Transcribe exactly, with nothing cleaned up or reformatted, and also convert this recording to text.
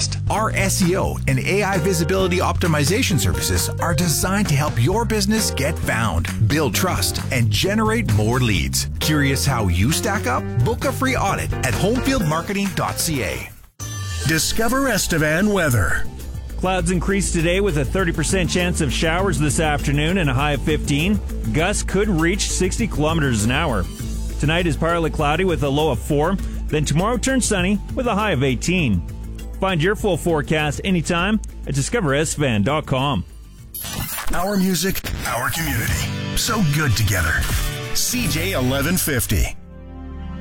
podcast. Our S E O and A I visibility optimization services are designed to help your business get found, build trust, and generate more leads. Curious how you stack up? Book a free audit at homefield marketing dot c a. Discover Estevan weather. Clouds increase today with a thirty percent chance of showers this afternoon and a high of fifteen. Gusts could reach sixty kilometers an hour. Tonight is partly cloudy with a low of four. Then tomorrow turns sunny with a high of eighteen. Find your full forecast anytime at discover estevan dot com. Our music, our community. So good together. C J eleven fifty.